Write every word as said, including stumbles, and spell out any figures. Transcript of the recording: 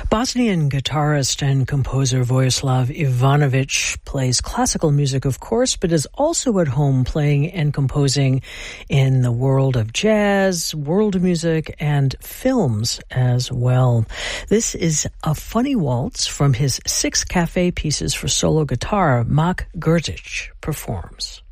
Bosnian guitarist and composer Vojislav Ivanovic plays classical music, of course, but is also at home playing and composing in the world of jazz, world music, and films as well. This is a funny waltz from his six cafe pieces for solo guitar. Mak Grzic performs.